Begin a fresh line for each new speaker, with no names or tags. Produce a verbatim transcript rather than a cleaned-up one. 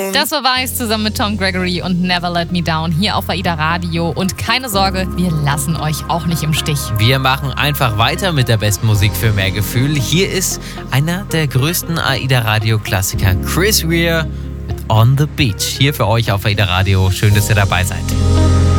Das war Weiß zusammen mit Tom Gregory und Never Let Me Down hier auf AIDA Radio. Und keine Sorge, wir lassen euch auch nicht im Stich.
Wir machen einfach weiter mit der besten Musik für mehr Gefühl. Hier ist einer der größten AIDA Radio Klassiker, Chris Rea mit On the Beach. Hier für euch auf AIDA Radio. Schön, dass ihr dabei seid.